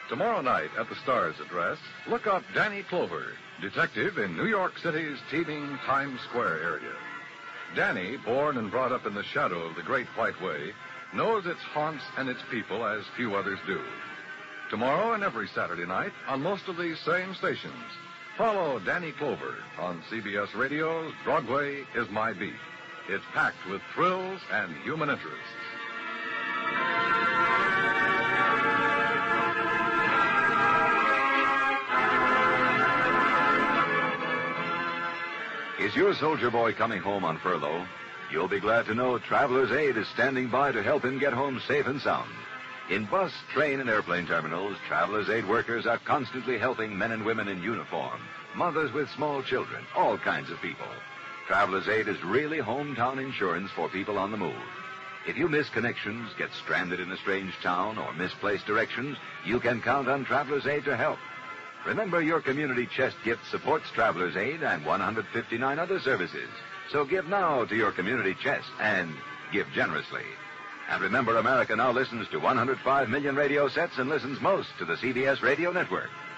Tomorrow night at the Star's address, look up Danny Clover, detective in New York City's teeming Times Square area. Danny, born and brought up in the shadow of the Great White Way, knows its haunts and its people as few others do. Tomorrow and every Saturday night on most of these same stations, follow Danny Clover on CBS Radio's Broadway is My Beat. It's packed with thrills and human interest. Is your soldier boy coming home on furlough? You'll be glad to know Traveler's Aid is standing by to help him get home safe and sound. In bus, train, and airplane terminals, Traveler's Aid workers are constantly helping men and women in uniform, mothers with small children, all kinds of people. Traveler's Aid is really hometown insurance for people on the move. If you miss connections, get stranded in a strange town, or misplace directions, you can count on Traveler's Aid to help. Remember, your community chest gift supports Traveler's Aid and 159 other services. So give now to your community chest and give generously. And remember, America now listens to 105 million radio sets and listens most to the CBS Radio Network.